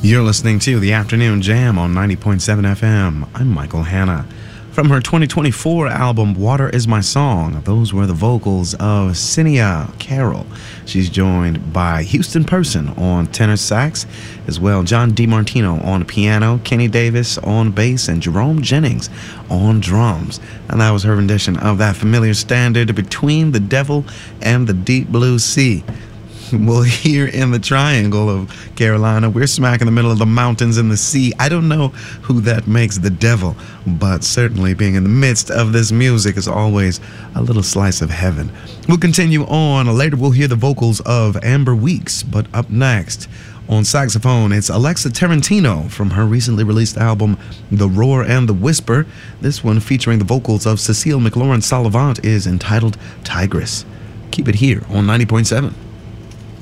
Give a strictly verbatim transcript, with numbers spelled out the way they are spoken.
You're listening to The Afternoon Jam on ninety point seven F M. I'm Michael Hanna. From her twenty twenty-four album, Water Is My Song, those were the vocals of Cinia Carroll. She's joined by Houston Person on tenor sax, as well John DiMartino on piano, Kenny Davis on bass, and Jerome Jennings on drums. And that was her rendition of that familiar standard, Between the Devil and the Deep Blue Sea. Well, here in the triangle of Carolina, we're smack in the middle of the mountains and the sea. I don't know who that makes the devil, but certainly being in the midst of this music is always a little slice of heaven. We'll continue on. Later, we'll hear the vocals of Amber Weeks, but up next, on saxophone, it's Alexa Tarantino from her recently released album, The Roar and the Whisper. This one, featuring the vocals of Cecile McLaurin Salavant, is entitled Tigress. Keep it here on ninety point seven.